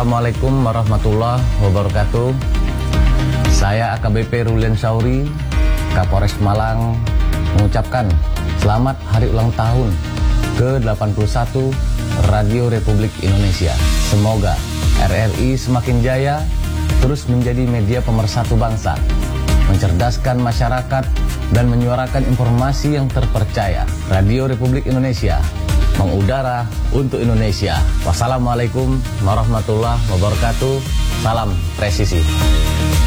Assalamualaikum warahmatullahi wabarakatuh. Saya AKBP Rulian Sauri, Kapolres Malang, mengucapkan selamat hari ulang tahun ke-81 Radio Republik Indonesia. Semoga RRI semakin jaya, terus menjadi media pemersatu bangsa, mencerdaskan masyarakat, dan menyuarakan informasi yang terpercaya. Radio Republik Indonesia mengudara untuk Indonesia. Wassalamualaikum warahmatullahi wabarakatuh. Salam presisi.